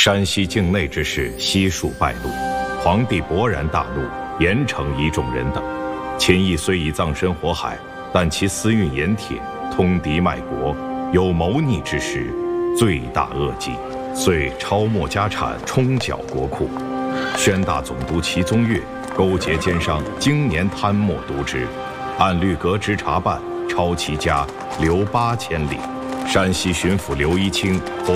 山西境内之事悉数败露，皇帝勃然大怒，严惩一众人等。秦义虽已葬身火海，但其私运盐铁，通敌卖国，有谋逆之实，罪大恶极，遂抄没家产，冲缴国库。宣大总督齐宗岳勾结奸商，经年贪墨渎之，按律革职查办，抄其家，流8000里。山西巡抚刘一清